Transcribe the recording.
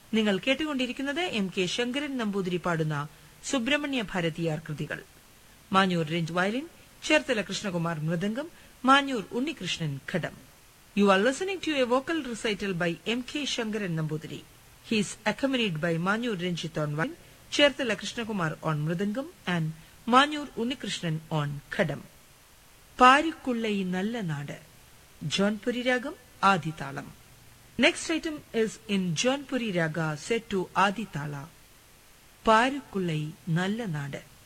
നിങ്ങൾ കേട്ടുകൊണ്ടിരിക്കുന്നത് M K Sankaran Namboothiri പാടുന്ന സുബ്രഹ്മണ്യ ഭാരതിയാർ കൃതികൾ. Manjoor രഞ്ജ് violin, Cherthala Krishnakumar mridangam, Manjoor Unnikrishnan ghatam. You are listening to a vocal recital by M. K. Shankaran Nambudiri. He is accompanied by Manyur Renjith on violin, Cherthala Krishnakumar on mridangam, and Manyur Unnikrishnan on khadam. Parikkullai Nalla Nadu, Jaunpuri Ragam, Adi Talam. Next item is in Jaunpuri Raga set to Adi Tala. Parikkullai Nalla Nadu.